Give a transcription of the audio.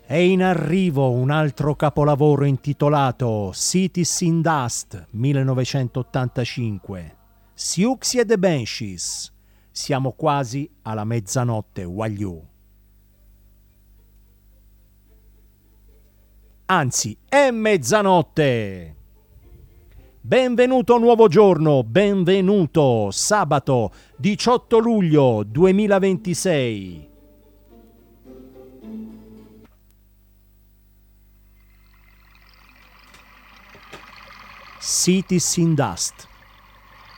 È in arrivo un altro capolavoro intitolato Cities in Dust 1985. Siouxsie e the Banshees. Siamo quasi alla mezzanotte, Wagyu. Anzi, è mezzanotte! Benvenuto nuovo giorno, benvenuto sabato 18 luglio 2026. Cities in Dust.